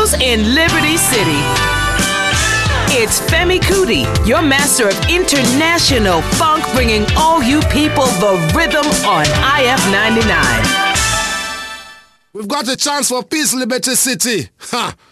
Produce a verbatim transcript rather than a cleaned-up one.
Studios in Liberty City. It's Femi Kuti, your master of international funk, bringing all you people the rhythm on I F ninety-nine. We've got a chance for peace, Liberty City. Ha!